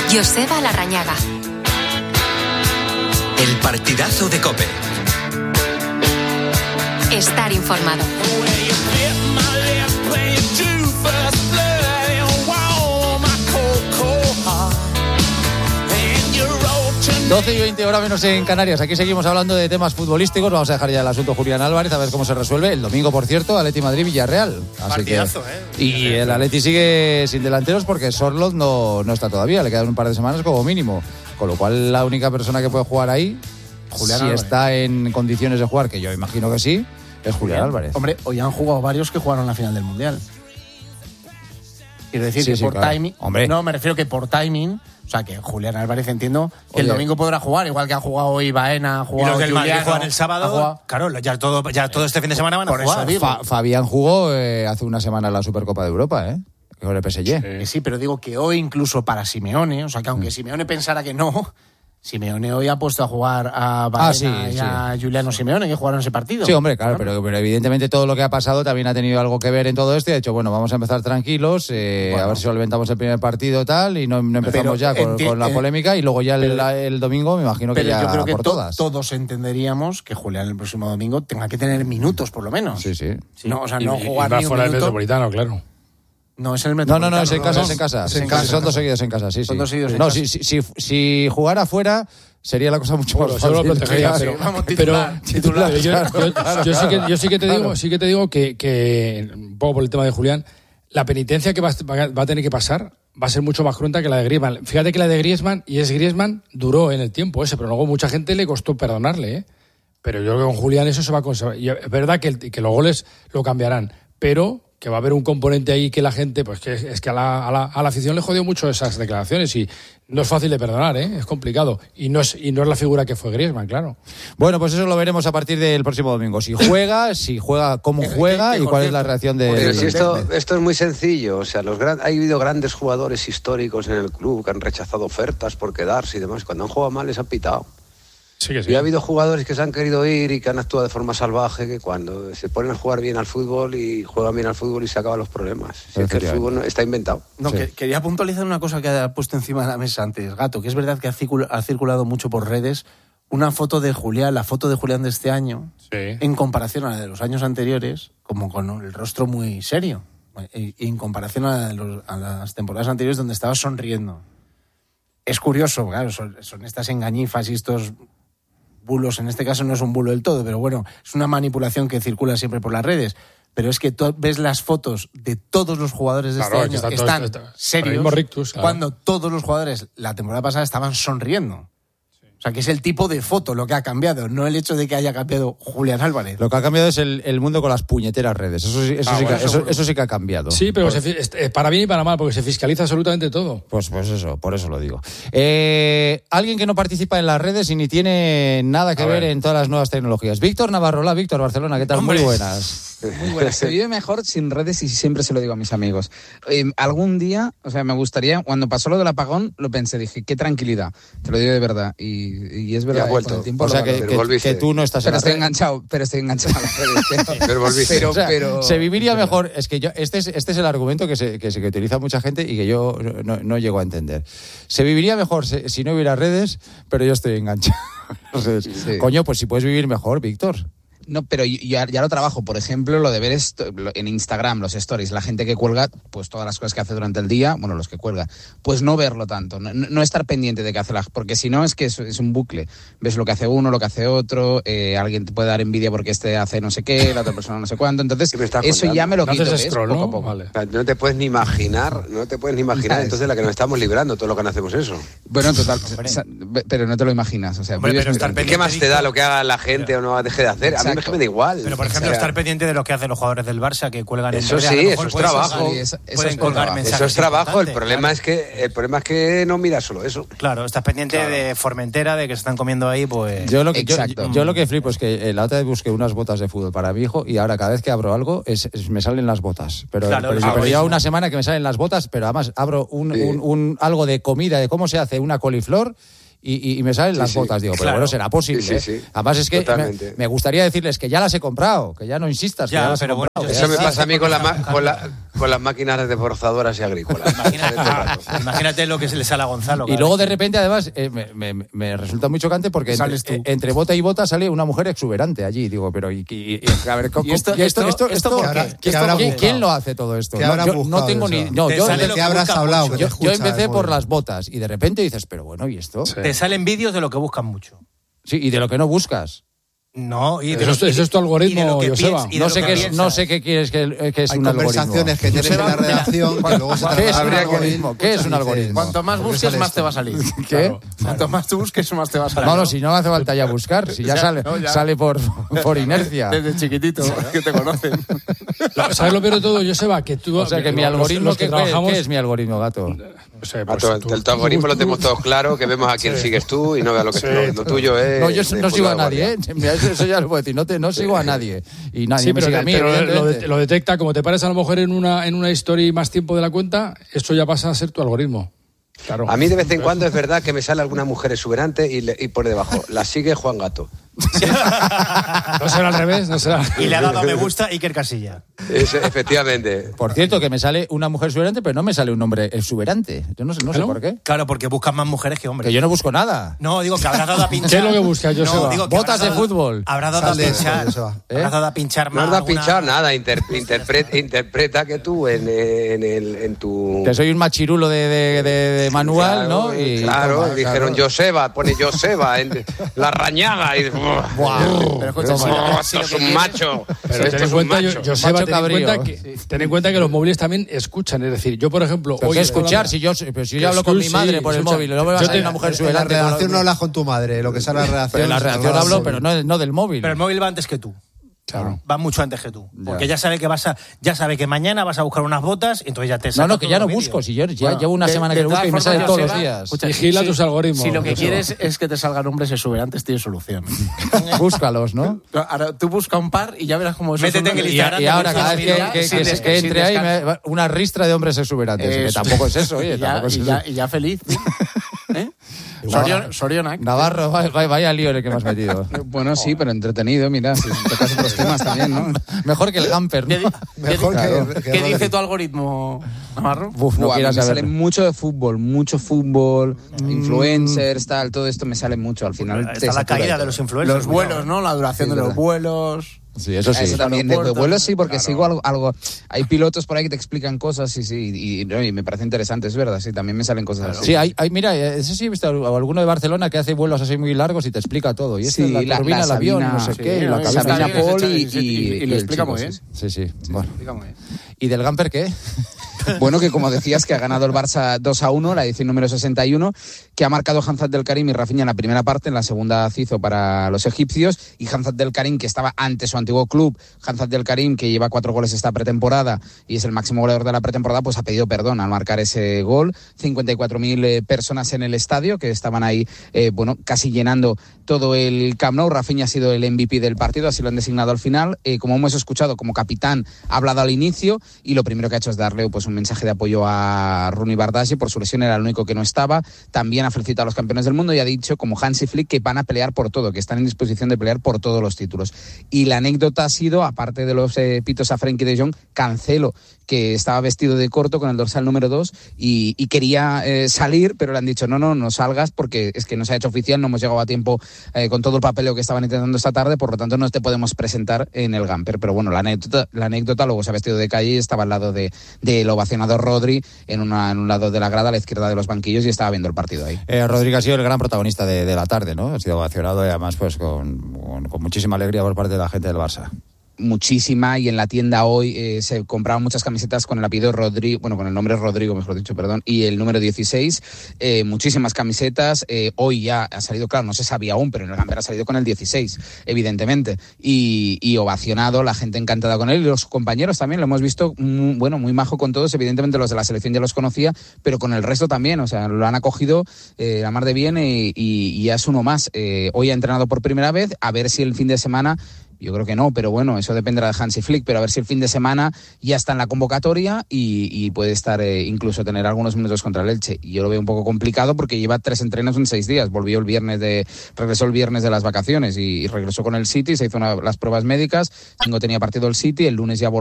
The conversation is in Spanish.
Joseba Larrañaga. El partidazo de COPE. Estar informado. 12:20 horas menos en Canarias. Aquí seguimos hablando de temas futbolísticos. Vamos a dejar ya el asunto Julián Álvarez, a ver cómo se resuelve. El domingo, por cierto, Atleti Madrid-Villarreal. Partidazo, Y el Atleti sigue sin delanteros porque Sorloth no está todavía. Le quedan un par de semanas como mínimo. Con lo cual, la única persona que puede jugar ahí, Julián si Álvarez está en condiciones de jugar, que yo imagino que sí, es Julián Álvarez. Hombre, hoy han jugado varios que jugaron la final del Mundial. Quiero decir que por claro. Timing... Hombre. No, me refiero que por timing... O sea, que Julián Álvarez entiendo que el domingo podrá jugar, igual que ha jugado hoy Baena, ha jugado y los del Julián, Madrid juegan el sábado. Claro, ya todo este fin de semana van a jugar. Fabián jugó hace una semana en la Supercopa de Europa, con el PSG. Sí, pero digo que hoy incluso para Simeone, o sea, que aunque Simeone pensara que no... Simeone hoy ha puesto a jugar a Baena y a Giuliano Simeone, que jugaron ese partido. Sí, hombre, claro, pero evidentemente todo lo que ha pasado también ha tenido algo que ver en todo esto y ha dicho, bueno, vamos a empezar tranquilos, a ver si solventamos el primer partido tal y no empezamos ya con la polémica y luego ya el domingo me imagino que ya yo creo que por todas. Todos entenderíamos que Julián el próximo domingo tenga que tener minutos por lo menos. Sí. No, o sea, no jugar ni un fuera minuto. Del Metropolitano, claro. No, es el Metropolitano. No, es en casa. Son dos seguidos en casa, sí. Son dos seguidos en casa. Si jugara fuera sería la cosa mucho más fácil. Pero titular. Yo sí que te digo que un poco por el tema de Julián, la penitencia que va a tener que pasar va a ser mucho más cruenta que la de Griezmann. Fíjate que la de Griezmann, y es Griezmann, duró en el tiempo ese, pero luego mucha gente le costó perdonarle, Pero yo creo que con Julián eso se va a conservar. Y es verdad que los goles lo cambiarán, pero que va a haber un componente ahí que la gente, pues que es que a la afición le jodió mucho esas declaraciones y no es fácil de perdonar, es complicado. Y no es la figura que fue Griezmann, claro. Bueno, pues eso lo veremos a partir del próximo domingo. Si juega, cómo juega y cuál es la reacción de... Pero si esto es muy sencillo, o sea, ha habido grandes jugadores históricos en el club que han rechazado ofertas por quedarse y demás. Cuando han jugado mal les han pitado. Sí. Y ha habido jugadores que se han querido ir y que han actuado de forma salvaje, que cuando se ponen a jugar bien al fútbol y juegan bien al fútbol y se acaban los problemas. Si es que el fútbol está inventado. No, quería puntualizar una cosa que ha puesto encima de la mesa antes, Gato, que es verdad que ha circulado mucho por redes una foto de Julián, la foto de Julián de este año, en comparación a la de los años anteriores, como con el rostro muy serio, en comparación a las temporadas anteriores donde estaba sonriendo. Es curioso, claro, son estas engañifas y estos... bulos, en este caso no es un bulo del todo, pero bueno, es una manipulación que circula siempre por las redes. Pero es que tú ves las fotos de todos los jugadores de este año que están serios, rictus, cuando todos los jugadores la temporada pasada estaban sonriendo. O sea, que es el tipo de foto lo que ha cambiado, no el hecho de que haya cambiado Julián Álvarez. Lo que ha cambiado es el mundo con las puñeteras redes. Eso sí que ha cambiado. Sí, pero para bien y para mal, porque se fiscaliza absolutamente todo. Pues eso, por eso lo digo. Alguien que no participa en las redes y ni tiene nada que ver en todas las nuevas tecnologías. Víctor Navarro, hola Víctor, Barcelona, ¿qué tal? ¡Hombre! Muy buenas. Muy buenas. Se vive mejor sin redes y siempre se lo digo a mis amigos. Algún día, o sea, me gustaría, cuando pasó lo del apagón, lo pensé, dije, qué tranquilidad, te lo digo de verdad. Y es verdad, con el tiempo. O sea, que tú no estás pero estoy enganchado a las redes. Pero volviste. Pero se viviría mejor. Es que este es el argumento que utiliza mucha gente y que yo no llego a entender. Se viviría mejor si no hubiera redes, pero yo estoy enganchado. Entonces, coño, pues si puedes vivir mejor, Víctor. No, pero yo ya lo trabajo. Por ejemplo, lo de ver en Instagram, los stories, la gente que cuelga, pues todas las cosas que hace durante el día, bueno, los que cuelga, pues no verlo tanto, no estar pendiente de qué hace porque si no es que es un bucle. Ves lo que hace uno, lo que hace otro, alguien te puede dar envidia porque este hace no sé qué, la otra persona no sé cuánto, entonces eso ya me lo quito, ¿ves? Poco a poco. Vale. O sea, no te puedes ni imaginar entonces la que nos estamos librando, todo lo que no hacemos eso. Bueno, total, pero no te lo imaginas, o sea, ¿qué más te da lo que haga la gente o no deje de hacer? A mí me da igual. Pero por ejemplo, estar pendiente de lo que hacen los jugadores del Barça que cuelgan en eso redes. Sí, eso es trabajo. Pueden colgar mensajes. Eso es trabajo. El problema es que no miras solo eso. Claro, estás pendiente de Formentera, de que se están comiendo ahí, pues. Yo lo que flipo es que la otra vez busqué unas botas de fútbol para mi hijo y ahora cada vez que abro algo me salen las botas. Pero lleva una semana que me salen las botas, pero además abro un algo de comida, de cómo se hace una coliflor. y me salen las botas. Digo, pero bueno, será posible. Sí. Además es que me gustaría decirles que ya las he comprado, que ya no insistas. Ya, que ya las pero he comprado. Eso me pasa a mí con las máquinas desborzadoras y agrícolas. Imagínate lo que se le sale a Gonzalo. Y luego de repente, además, me resulta muy chocante porque entre bota y bota sale una mujer exuberante allí. Digo, pero a ver, ¿quién lo hace todo esto? Yo no tengo ni... ¿Qué habrás hablado? Yo empecé por las botas y de repente dices, pero bueno, ¿y esto? Te salen vídeos de lo que buscan mucho. Sí, y de lo que no buscas. No, y eso es tu algoritmo, Joseba. No sé qué quieres que es un algoritmo. Hay conversaciones que tienes en la redacción que luego se ¿Qué es un algoritmo? ¿Qué es un algoritmo? Cuanto más busques, más te va a salir. ¿Qué? Cuanto más tú busques, más te va a salir. No, si no hace falta ya buscar, si ya sale por inercia. Desde chiquitito, que te conocen. ¿Sabes lo peor de todo, Joseba? Que tú, o sea, que mi algoritmo, ¿qué es mi algoritmo, Gato? El algoritmo lo tenemos todos claro, que vemos a quién sigues tú y no veas lo tuyo es... No, yo no sigo a nadie, eso ya lo puedo decir. No sigo a nadie. Y nadie me sigue a mí. Pero lo detecta, como te pares a lo mejor en una historia y más tiempo de la cuenta, eso ya pasa a ser tu algoritmo. Claro. A mí de vez en cuando es verdad que me sale alguna mujer exuberante y pone debajo, la sigue Juan Gato. No será al revés, no será. Y le ha dado me gusta Iker Casilla. Efectivamente. Por cierto, que me sale una mujer exuberante, pero no me sale un hombre exuberante. Yo no sé por qué. Claro, porque buscan más mujeres que hombres. Que yo no busco nada. No, digo que habrás dado a pinchar. ¿Qué es lo que buscas, Joseba? No, botas de fútbol. Habrás dado a pinchar. Habrás dado a pinchar más. No has dado a pinchar nada. Interpreta que tú en tu... Que soy un machirulo de manual, claro, ¿no? Y claro, dijeron Joseba, pone Joseba en la rañaga y... Esto es un macho. Pero ten en cuenta, Joseba, ten en cuenta que los móviles también escuchan. Es decir, yo, por ejemplo... ¿Pero qué escuchar? Si yo hablo con mi madre por el móvil, no me va a salir una mujer exuberante. En la redacción no hablas con tu madre, lo que sale en la redacción... En la redacción hablo, pero no del móvil. Pero el móvil va antes que tú. Claro. Va mucho antes que tú. Porque ya sabe que mañana vas a buscar unas botas y entonces ya te saca. No, que ya no busco. Si yo ya llevo una semana que lo busco y me sale todos los días. Vigila tus algoritmos. Si lo que quieres es que te salgan hombres exuberantes, tienes solución. Búscalos, ¿no? Ahora tú busca un par y ya verás cómo es. Métete en el Instagram. Y ahora cada vez que entre ahí, una ristra de hombres exuberantes. Que tampoco es eso, oye. Y ya feliz. Sorionak. Navarro, vaya lío en el que me has metido. Bueno, sí, pero entretenido, mira, si tocas otros temas también, ¿no? Mejor que el Gamper, ¿no? ¿Qué dice tu algoritmo, Navarro? Me sale mucho de fútbol, influencers, tal, todo esto me sale mucho. Al final está la caída de los influencers. Los vuelos, ¿no? La duración de los vuelos... Sí, eso sí. Eso también, de vuelos sí, porque sigo algo. Hay pilotos por ahí que te explican cosas y me parece interesante, es verdad, sí, también me salen cosas así. Sí, mira, ese sí he visto alguno de Barcelona que hace vuelos así muy largos y te explica todo. Y sí, la turbina, el avión, no sé qué, la Sabina Paul y lo explica muy bien. Sí. Bueno. ¿Y del Gamper qué? Bueno, que como decías, que ha ganado el Barça 2-1, la edición número 61, que ha marcado Hamza Abdel Karim y Rafinha en la primera parte, en la segunda Cizo para los egipcios, y Hamza Abdel Karim, que estaba ante su antiguo club, Hamza Abdel Karim, que lleva 4 goles esta pretemporada y es el máximo goleador de la pretemporada, pues ha pedido perdón al marcar ese gol. 54.000 personas en el estadio, que estaban ahí, casi llenando todo el Camp Nou. Rafinha ha sido el MVP del partido, así lo han designado al final. Como hemos escuchado, como capitán ha hablado al inicio y lo primero que ha hecho es darle pues un mensaje de apoyo a Rooney Bardghji. Por su lesión era el único que no estaba. También ha felicitado a los campeones del mundo y ha dicho, como Hansi Flick, que van a pelear por todo, que están en disposición de pelear por todos los títulos. Y la anécdota ha sido, aparte de los pitos a Frenkie de Jong, Cancelo, que estaba vestido de corto con el dorsal número 2 y quería salir, pero le han dicho no salgas porque es que no se ha hecho oficial, no hemos llegado a tiempo con todo el papeleo que estaban intentando esta tarde, por lo tanto no te podemos presentar en el Gamper. Pero bueno, la anécdota luego se ha vestido de calle y estaba al lado del ovacionado Rodri en un lado de la grada, a la izquierda de los banquillos, y estaba viendo el partido ahí. Rodri ha sido el gran protagonista de la tarde, ¿no? Ha sido ovacionado y además pues con muchísima alegría por parte de la gente del Barça. Muchísima, y en la tienda hoy se compraban muchas camisetas con el apellido Rodrigo, con el nombre Rodrigo, mejor dicho, y el número 16, muchísimas camisetas. Hoy ya ha salido, claro, no se sabía aún, pero en el Gamper ha salido con el 16, evidentemente, y ovacionado, la gente encantada con él, y los compañeros también, lo hemos visto, muy majo con todos, evidentemente los de la selección ya los conocía, pero con el resto también, o sea, lo han acogido la mar de bien y ya es uno más. Hoy ha entrenado por primera vez, a ver si el fin de semana Yo creo que no, pero bueno, eso dependerá de Hansi Flick, pero a ver si el fin de semana ya está en la convocatoria y puede estar incluso tener algunos minutos contra el Elche. Y yo lo veo un poco complicado porque lleva 3 entrenos en 6 días. Regresó el viernes de las vacaciones y regresó con el City, se hizo las pruebas médicas, tenía partido el City, el lunes ya volvió